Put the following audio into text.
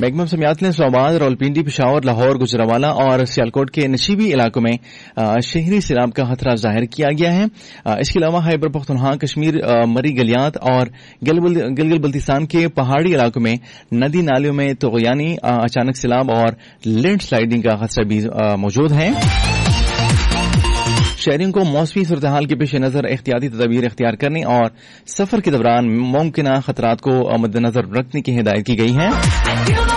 महकमा मौसमियात ने इस्लामाबाद, रावलपिंडी, पेशावर, लाहौर, गुजरांवाला और सियालकोट के नशीबी इलाकों में शहरी सैलाब का खतरा जाहिर किया गया है। इसके अलावा खैबर पख्तूनख्वा, कश्मीर, मरी गलियात और गिलगित बल्तिस्तान के पहाड़ी इलाकों में नदी नालियों में तुग़यानी, अचानक सैलाब और लैंड स्लाइडिंग का खतरा भी मौजूद है। शहरियों को मौसमी सूरत हाल के पेश नजर एहतियाती तदबीर इख्तियार करने और सफर के दौरान मुमकिन खतरात को मद्देनजर रखने की हिदायत की गई है।